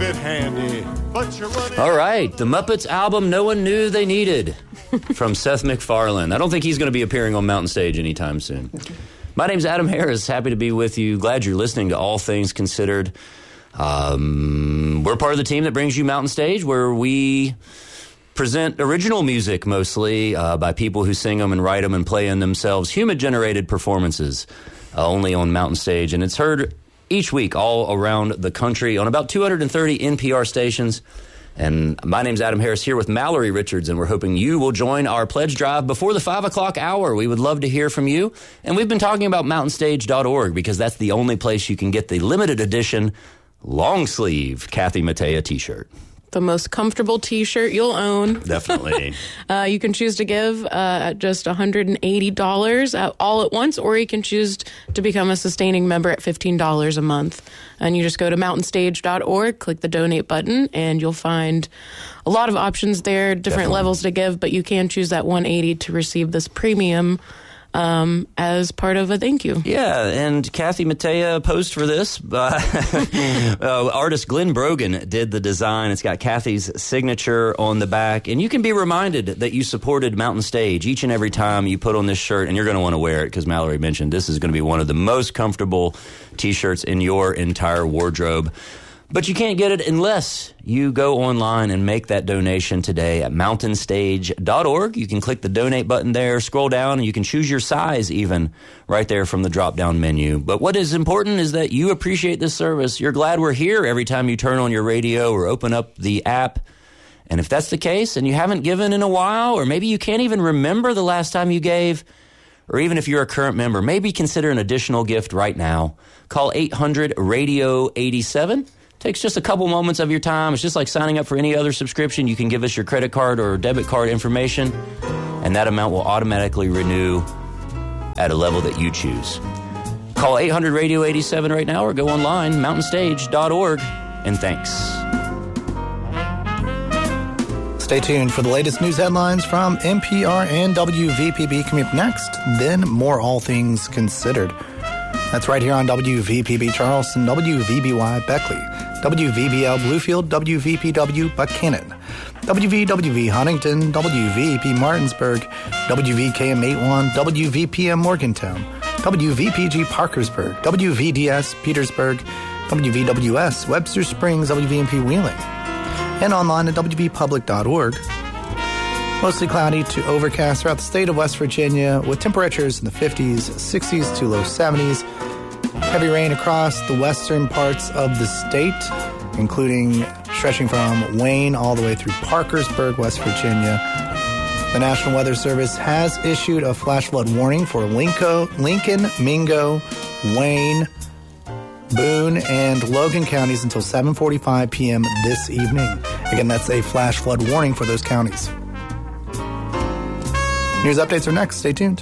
it handy, but you're running. All right, the Muppets album no one knew they needed from Seth MacFarlane. I don't think he's going to be appearing on Mountain Stage anytime soon. My name's Adam Harris. Happy to be with you. Glad you're listening to All Things Considered. We're part of the team that brings you Mountain Stage, where we present original music mostly by people who sing them and write them and play in themselves, human-generated performances only on Mountain Stage. And it's heard each week all around the country on about 230 NPR stations. And my name's Adam Harris here with Mallory Richards, and we're hoping you will join our pledge drive before the 5 o'clock hour. We would love to hear from you. And we've been talking about mountainstage.org because that's the only place you can get the limited edition long sleeve Kathy Mattea t-shirt. The most comfortable t-shirt you'll own. Definitely. You can choose to give at just $180 all at once, or you can choose to become a sustaining member at $15 a month. And you just go to mountainstage.org, click the donate button, and you'll find a lot of options there, different levels to give, but you can choose that $180 to receive this premium as part of a thank you. Yeah, and Kathy Mattea posed for this. Artist Glenn Brogan did the design. It's got Kathy's signature on the back, and you can be reminded that you supported Mountain Stage each and every time you put on this shirt, and you're going to want to wear it because Mallory mentioned this is going to be one of the most comfortable t-shirts in your entire wardrobe. But you can't get it unless you go online and make that donation today at mountainstage.org. You can click the donate button there, scroll down, and you can choose your size even right there from the drop-down menu. But what is important is that you appreciate this service. You're glad we're here every time you turn on your radio or open up the app. And if that's the case and you haven't given in a while, or maybe you can't even remember the last time you gave, or even if you're a current member, maybe consider an additional gift right now. Call 800-RADIO-87. Takes just a couple moments of your time. It's just like signing up for any other subscription. You can give us your credit card or debit card information, and that amount will automatically renew at a level that you choose. Call 800-RADIO-87 right now or go online, mountainstage.org, and thanks. Stay tuned for the latest news headlines from NPR and WVPB coming up next, then more All Things Considered. That's right here on WVPB Charleston, WVBY Beckley, WVBL Bluefield, WVPW Buchanan, WVWV Huntington, WVP Martinsburg, WVKM 81, WVPM Morgantown, WVPG Parkersburg, WVDS Petersburg, WVWS Webster Springs, WVMP Wheeling, and online at WVpublic.org. Mostly cloudy to overcast throughout the state of West Virginia with temperatures in the 50s, 60s to low 70s. Heavy rain across the western parts of the state, including stretching from Wayne all the way through Parkersburg, West Virginia. The National Weather Service has issued a flash flood warning for Lincoln, Mingo, Wayne, Boone, and Logan counties until 7:45 p.m. this evening. Again, that's a flash flood warning for those counties. News updates are next. Stay tuned.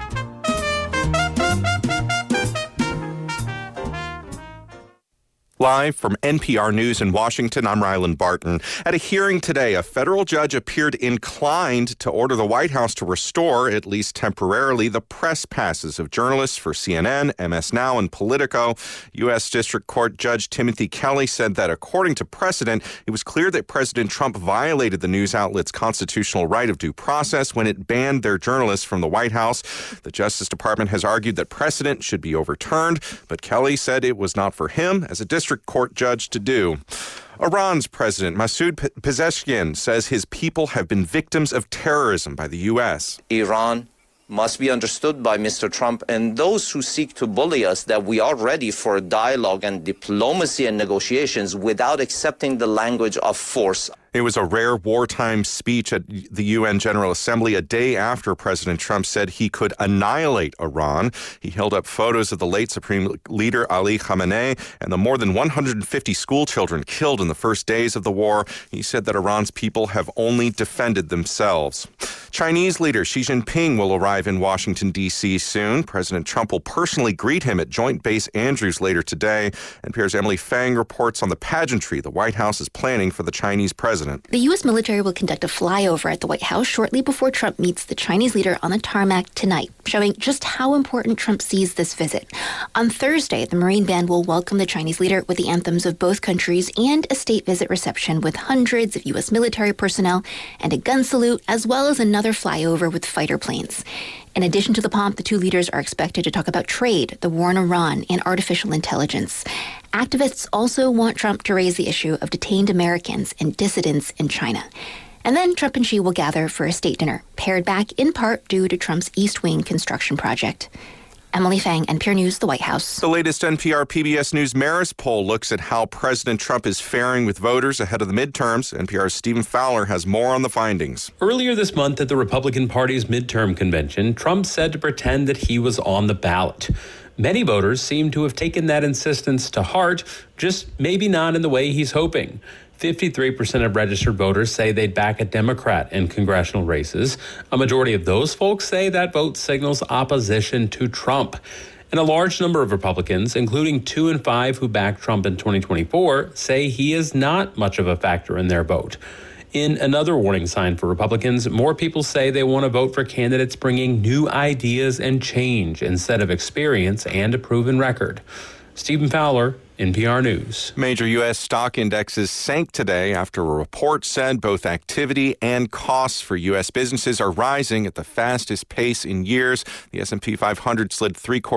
Live from NPR News in Washington, I'm Ryland Barton. At a hearing today, a federal judge appeared inclined to order the White House to restore, at least temporarily, the press passes of journalists for CNN, MS Now, and Politico. U.S. District Court Judge Timothy Kelly said that according to precedent, it was clear that President Trump violated the news outlet's constitutional right of due process when it banned their journalists from the White House. The Justice Department has argued that precedent should be overturned, but Kelly said it was not for him as a district court judge to do. Iran's President Masoud Pezeshkian says his people have been victims of terrorism by the U.S. Iran must be understood by Mr. Trump and those who seek to bully us that we are ready for dialogue and diplomacy and negotiations without accepting the language of force. It was a rare wartime speech at the UN General Assembly a day after President Trump said he could annihilate Iran. He held up photos of the late Supreme Leader Ali Khamenei and the more than 150 school children killed in the first days of the war. He said that Iran's people have only defended themselves. Chinese leader Xi Jinping will arrive in Washington, D.C. soon. President Trump will personally greet him at Joint Base Andrews later today. NPR's Emily Fang reports on the pageantry the White House is planning for the Chinese president. The U.S. military will conduct a flyover at the White House shortly before Trump meets the Chinese leader on the tarmac tonight, showing just how important Trump sees this visit. On Thursday, the Marine Band will welcome the Chinese leader with the anthems of both countries and a state visit reception with hundreds of U.S. military personnel and a gun salute, as well as another flyover with fighter planes. In addition to the pomp, the two leaders are expected to talk about trade, the war in Iran, and artificial intelligence. Activists also want Trump to raise the issue of detained Americans and dissidents in China. And then Trump and Xi will gather for a state dinner, pared back in part due to Trump's East Wing construction project. Emily Fang, NPR News, the White House. The latest NPR PBS News Marist poll looks at how President Trump is faring with voters ahead of the midterms. NPR's Stephen Fowler has more on the findings. Earlier this month at the Republican Party's midterm convention, Trump said to pretend that he was on the ballot. Many voters seem to have taken that insistence to heart, just maybe not in the way he's hoping. 53% of registered voters say they'd back a Democrat in congressional races. A majority of those folks say that vote signals opposition to Trump. And a large number of Republicans, including 2 in 5 who backed Trump in 2024, say he is not much of a factor in their vote. In another warning sign for Republicans, more people say they want to vote for candidates bringing new ideas and change instead of experience and a proven record. Stephen Fowler, NPR News. Major U.S. stock indexes sank today after a report said both activity and costs for U.S. businesses are rising at the fastest pace in years. The S&P 500 slid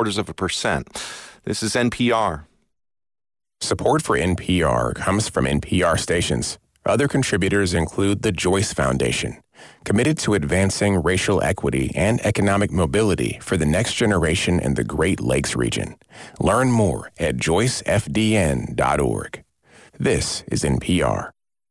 0.75%. This is NPR. Support for NPR comes from NPR stations. Other contributors include the Joyce Foundation, committed to advancing racial equity and economic mobility for the next generation in the Great Lakes region. Learn more at joycefdn.org. This is NPR.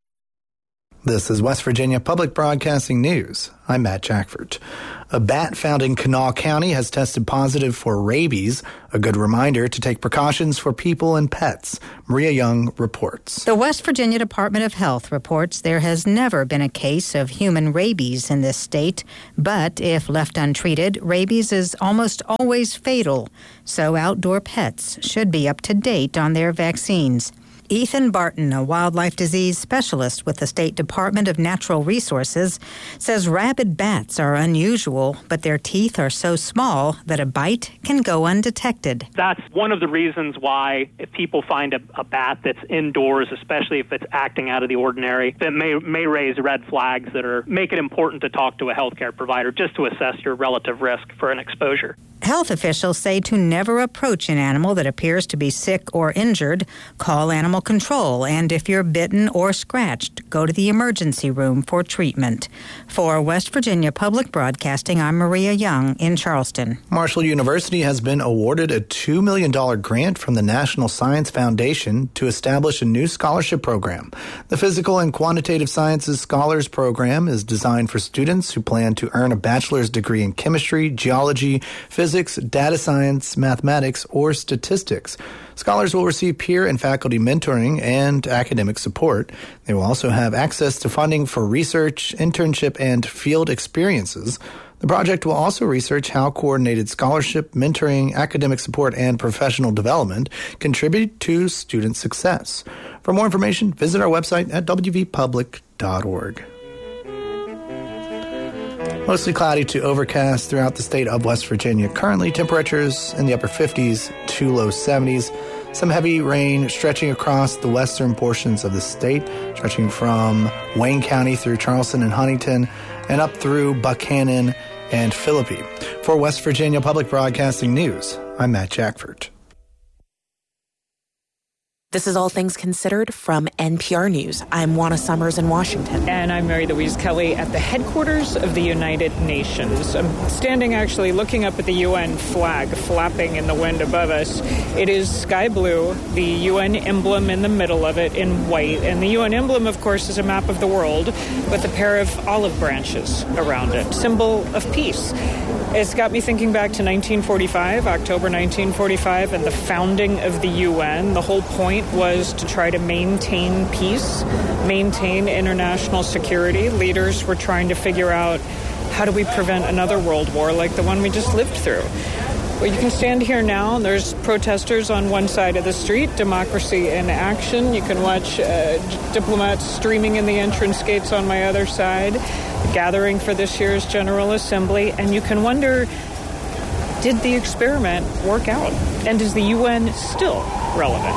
This is West Virginia Public Broadcasting News. I'm Matt Jackford. A bat found in Kanawha County has tested positive for rabies. A good reminder to take precautions for people and pets. Maria Young reports. The West Virginia Department of Health reports there has never been a case of human rabies in this state. But if left untreated, rabies is almost always fatal. So outdoor pets should be up to date on their vaccines. Ethan Barton, a wildlife disease specialist with the State Department of Natural Resources, says rabid bats are unusual, but their teeth are so small that a bite can go undetected. That's one of the reasons why if people find a bat that's indoors, especially if it's acting out of the ordinary, that may raise red flags that make it important to talk to a healthcare provider just to assess your relative risk for an exposure. Health officials say to never approach an animal that appears to be sick or injured. Call animal control, and if you're bitten or scratched, go to the emergency room for treatment. For West Virginia Public Broadcasting, I'm Maria Young in Charleston. Marshall University has been awarded a $2 million grant from the National Science Foundation to establish a new scholarship program. The Physical and Quantitative Sciences Scholars Program is designed for students who plan to earn a bachelor's degree in chemistry, geology, physics, data science, mathematics, or statistics. Scholars will receive peer and faculty mentoring and academic support. They will also have access to funding for research, internship, and field experiences. The project will also research how coordinated scholarship, mentoring, academic support, and professional development contribute to student success. For more information, visit our website at wvpublic.org. Mostly cloudy to overcast throughout the state of West Virginia. Currently, temperatures in the upper 50s to low 70s. Some heavy rain stretching across the western portions of the state, stretching from Wayne County through Charleston and Huntington, and up through Buchanan and Philippi. For West Virginia Public Broadcasting News, I'm Matt Jackford. This is All Things Considered from NPR News. I'm Juana Summers in Washington. And I'm Mary Louise Kelly at the headquarters of the United Nations. I'm standing actually looking up at the UN flag flapping in the wind above us. It is sky blue, the UN emblem in the middle of it in white. And the UN emblem, of course, is a map of the world with a pair of olive branches around it, symbol of peace. It's got me thinking back to 1945, October 1945, and the founding of the UN. The whole point was to try to maintain peace, maintain international security. Leaders were trying to figure out how do we prevent another world war like the one we just lived through? Well, you can stand here now, and there's protesters on one side of the street, democracy in action. You can watch diplomats streaming in the entrance gates on my other side, gathering for this year's General Assembly. And you can wonder, did the experiment work out? And is the UN still relevant?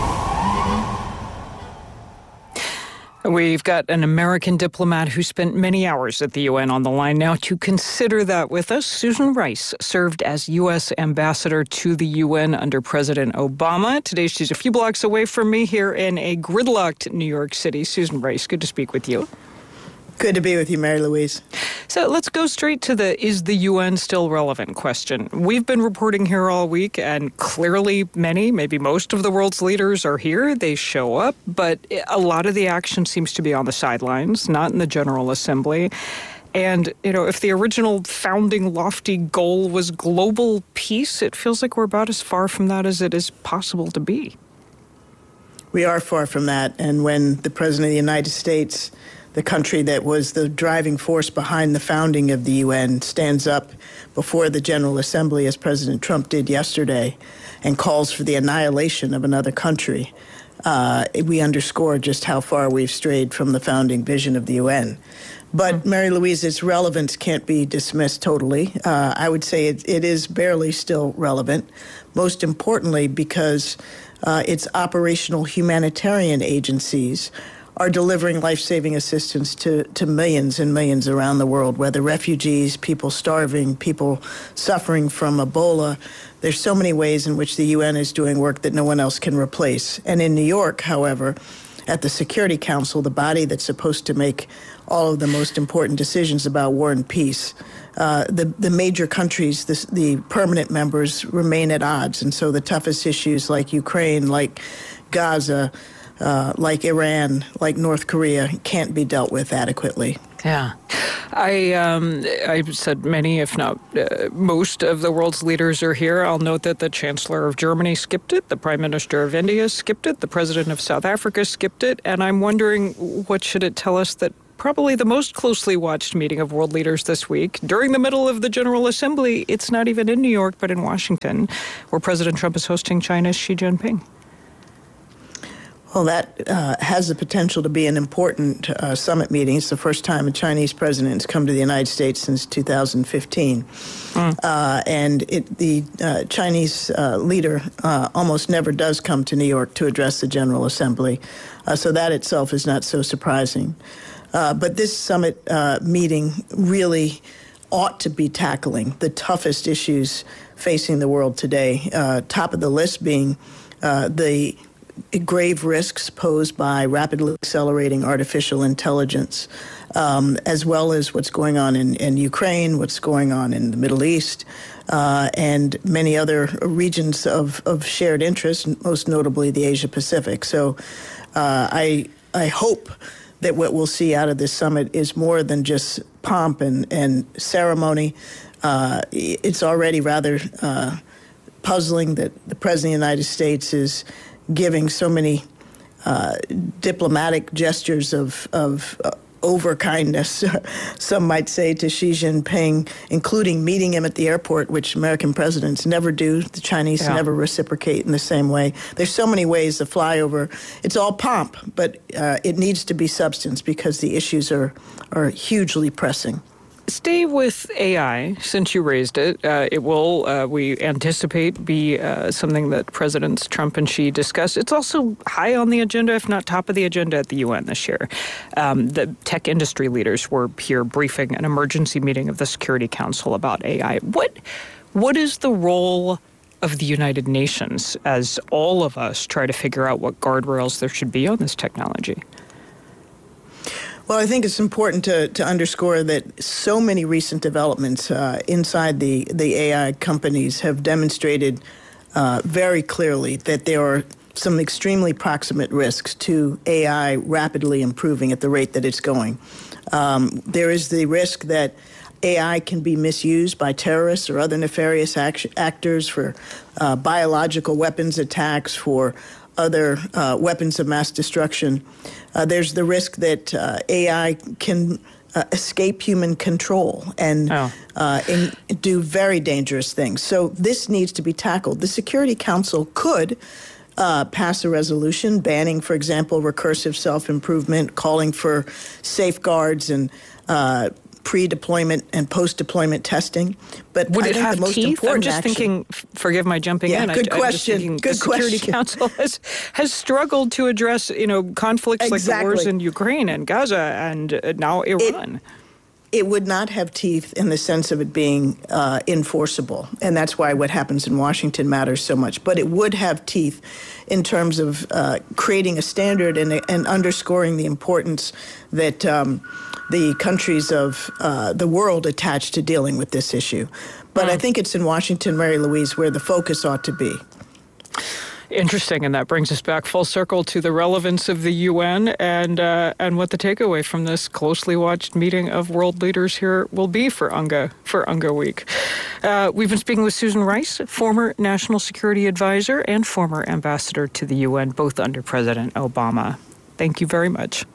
We've got an American diplomat who spent many hours at the UN on the line now to consider that with us. Susan Rice served as U.S. ambassador to the UN under President Obama. Today she's a few blocks away from me here in a gridlocked New York City. Susan Rice, good to speak with you. Good to be with you, Mary Louise. So let's go straight to the is the UN still relevant question. We've been reporting here all week, and clearly many, maybe most of the world's leaders are here. They show up, but a lot of the action seems to be on the sidelines, not in the General Assembly. And, if the original founding lofty goal was global peace, it feels like we're about as far from that as it is possible to be. We are far from that. And when the President of the United States, the country that was the driving force behind the founding of the UN, stands up before the General Assembly, as President Trump did yesterday, and calls for the annihilation of another country, we underscore just how far we've strayed from the founding vision of the UN. But, Mary Louise, its relevance can't be dismissed totally. I would say it is barely still relevant, most importantly because its operational humanitarian agencies are delivering life-saving assistance to millions and millions around the world, whether refugees, people starving, people suffering from Ebola. There's so many ways in which the UN is doing work that no one else can replace. And in New York, however, at the Security Council, the body that's supposed to make all of the most important decisions about war and peace, the major countries, the permanent members, remain at odds. And so the toughest issues like Ukraine, like Gaza, like Iran, like North Korea, can't be dealt with adequately. Yeah. I said many, if not most, of the world's leaders are here. I'll note that the Chancellor of Germany skipped it, the Prime Minister of India skipped it, the President of South Africa skipped it, and I'm wondering, what should it tell us that probably the most closely watched meeting of world leaders this week, during the middle of the General Assembly, it's not even in New York, but in Washington, where President Trump is hosting China's Xi Jinping? Well, that has the potential to be an important summit meeting. It's the first time a Chinese president has come to the United States since 2015. And the Chinese leader almost never does come to New York to address the General Assembly. So that itself is not so surprising. But this summit meeting really ought to be tackling the toughest issues facing the world today. Top of the list being the grave risks posed by rapidly accelerating artificial intelligence, as well as what's going on in Ukraine, what's going on in the Middle East, and many other regions of shared interest, most notably the Asia Pacific. So I hope that what we'll see out of this summit is more than just pomp and ceremony. It's already rather puzzling that the President of the United States is giving so many diplomatic gestures of over-kindness, some might say, to Xi Jinping, including meeting him at the airport, which American presidents never do. The Chinese never reciprocate in the same way. There's so many ways to fly over. It's all pomp, but it needs to be substance because the issues are hugely pressing. Stay with AI, since you raised it. It will, we anticipate, be something that Presidents Trump and Xi discuss. It's also high on the agenda, if not top of the agenda at the UN this year. The tech industry leaders were here briefing an emergency meeting of the Security Council about AI. What is the role of the United Nations as all of us try to figure out what guardrails there should be on this technology? Well, I think it's important to underscore that so many recent developments inside the AI companies have demonstrated very clearly that there are some extremely proximate risks to AI rapidly improving at the rate that it's going. There is the risk that AI can be misused by terrorists or other nefarious actors for biological weapons attacks, for other weapons of mass destruction. There's the risk that AI can escape human control and do very dangerous things. So this needs to be tackled. The Security Council could pass a resolution banning, for example, recursive self-improvement, calling for safeguards and pre-deployment and post-deployment testing. But would I it think have the most teeth? important I'm just thinking, forgive my jumping in. Good question. I'm just thinking Good the Security question. Council has struggled to address, conflicts like the wars in Ukraine and Gaza and now Iran. It would not have teeth in the sense of it being enforceable. And that's why what happens in Washington matters so much. But it would have teeth in terms of creating a standard and underscoring the importance that the countries of the world attach to dealing with this issue. But I think it's in Washington, Mary Louise, where the focus ought to be. Interesting, and that brings us back full circle to the relevance of the UN and what the takeaway from this closely watched meeting of world leaders here will be for UNGA Week. We've been speaking with Susan Rice, former National Security Advisor and former Ambassador to the UN, both under President Obama. Thank you very much.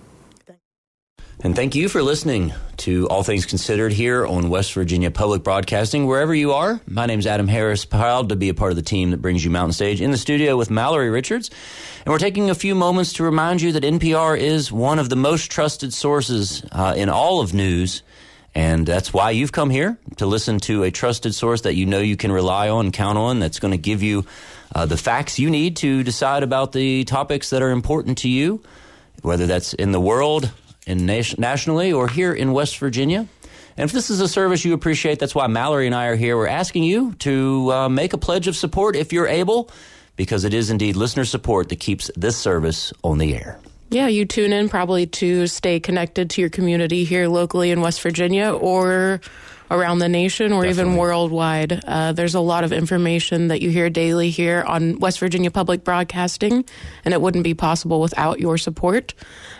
And thank you for listening to All Things Considered here on West Virginia Public Broadcasting. Wherever you are, my name's Adam Harris, proud to be a part of the team that brings you Mountain Stage in the studio with Mallory Richards. And we're taking a few moments to remind you that NPR is one of the most trusted sources in all of news. And that's why you've come here, to listen to a trusted source that you know you can rely on and count on, that's going to give you the facts you need to decide about the topics that are important to you, whether that's in the world, nationally, or here in West Virginia. And if this is a service you appreciate, that's why Mallory and I are here. We're asking you to make a pledge of support if you're able, because it is indeed listener support that keeps this service on the air. Yeah, you tune in probably to stay connected to your community here locally in West Virginia or around the nation or even worldwide. There's a lot of information that you hear daily here on West Virginia Public Broadcasting, and it wouldn't be possible without your support.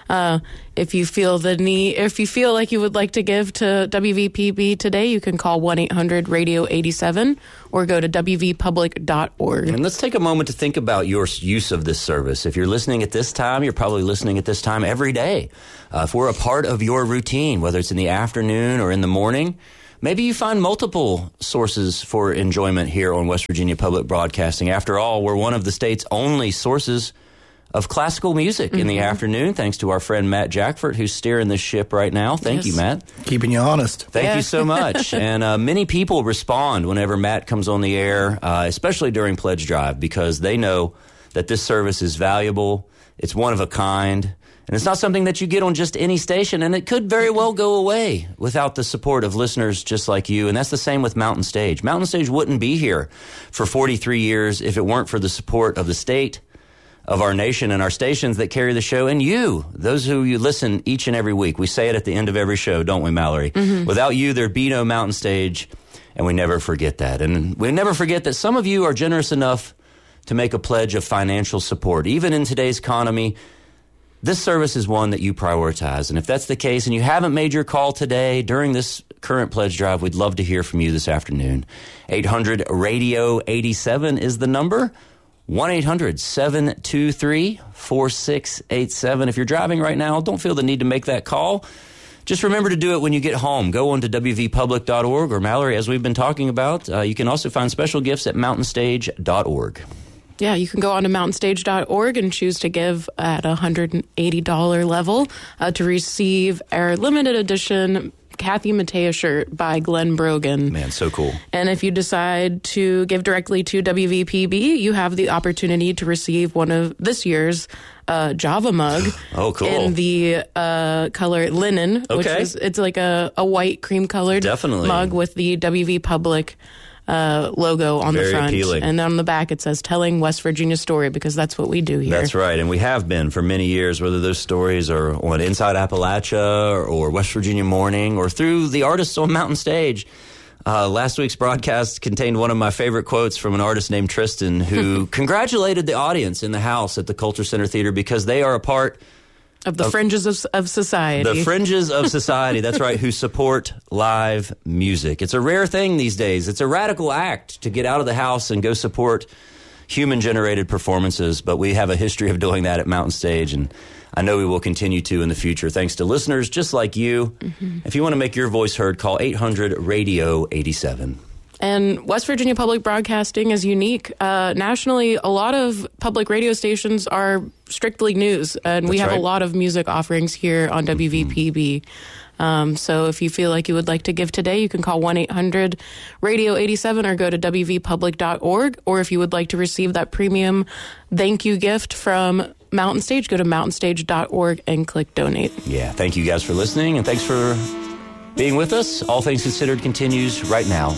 If you feel like you would like to give to WVPB today, you can call 1-800-RADIO-87 or go to wvpublic.org. And let's take a moment to think about your use of this service. If you're listening at this time, you're probably listening at this time every day. If we're a part of your routine, whether it's in the afternoon or in the morning, maybe you find multiple sources for enjoyment here on West Virginia Public Broadcasting. After all, we're one of the state's only sources of classical music in the afternoon, thanks to our friend Matt Jackford, who's steering this ship right now. Thank you, Matt. Keeping you honest. Thank you so much. And many people respond whenever Matt comes on the air, especially during Pledge Drive, because they know that this service is valuable, it's one of a kind, and it's not something that you get on just any station, and it could very well go away without the support of listeners just like you. And that's the same with Mountain Stage. Mountain Stage wouldn't be here for 43 years if it weren't for the support of the state, of our nation, and our stations that carry the show, and you, those who you listen each and every week. We say it at the end of every show, don't we, Mallory? Without you, there'd be no Mountain Stage, and we never forget that. And we never forget that some of you are generous enough to make a pledge of financial support. Even in today's economy, this service is one that you prioritize. And if that's the case and you haven't made your call today during this current pledge drive, we'd love to hear from you this afternoon. 800-RADIO-87 is the number. 1-800-723-4687. If you're driving right now, don't feel the need to make that call. Just remember to do it when you get home. Go on to wvpublic.org, or Mallory, as we've been talking about, you can also find special gifts at mountainstage.org. Yeah, you can go on to mountainstage.org and choose to give at $180 level to receive our limited edition Kathy Mattea shirt by Glenn Brogan. Man, so cool. And if you decide to give directly to WVPB, you have the opportunity to receive one of this year's Java mug. Oh, cool. In the color linen, which is, it's like a white cream colored mug with the WV Public logo on the front. Appealing. And on the back it says Telling West Virginia Story, because that's what we do here. That's right, and we have been for many years, whether those stories are on Inside Appalachia or West Virginia Morning or through the artists on Mountain Stage. Last week's broadcast contained one of my favorite quotes from an artist named Tristan, who congratulated the audience in the house at the Culture Center Theater because they are a part of the fringes of society. The fringes of society, that's right, who support live music. It's a rare thing these days. It's a radical act to get out of the house and go support human-generated performances, but we have a history of doing that at Mountain Stage, and I know we will continue to in the future, thanks to listeners just like you. If you want to make your voice heard, call 800-RADIO-87. And West Virginia Public Broadcasting is unique. Nationally, a lot of public radio stations are strictly news, and we have a lot of music offerings here on WVPB. So if you feel like you would like to give today, you can call 1-800-RADIO-87 or go to wvpublic.org. Or if you would like to receive that premium thank you gift from Mountain Stage, go to mountainstage.org and click donate. Yeah, thank you guys for listening, and thanks for being with us. All Things Considered continues right now.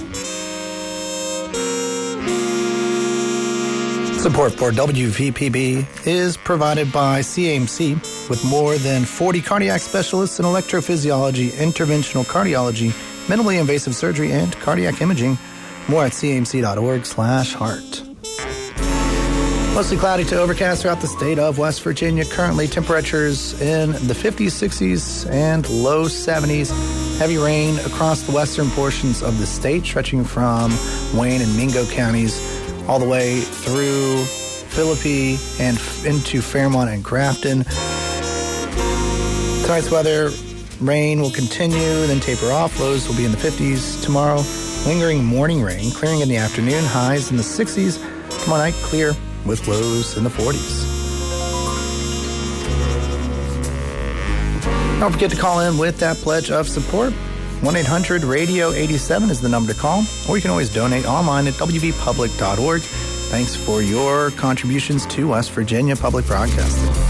Support for WVPB is provided by CAMC, with more than 40 cardiac specialists in electrophysiology, interventional cardiology, minimally invasive surgery, and cardiac imaging. More at cmc.org/heart. Mostly cloudy to overcast throughout the state of West Virginia. Currently, temperatures in the 50s, 60s, and low 70s. Heavy rain across the western portions of the state, stretching from Wayne and Mingo counties all the way through Philippi and into Fairmont and Grafton. Tonight's weather, rain will continue, then taper off. Lows will be in the 50s tomorrow. Lingering morning rain, clearing in the afternoon. Highs in the 60s. Tomorrow night, clear with lows in the 40s. Don't forget to call in with that pledge of support. 1-800-RADIO-87 is the number to call, or you can always donate online at wvpublic.org. Thanks for your contributions to West Virginia Public Broadcasting.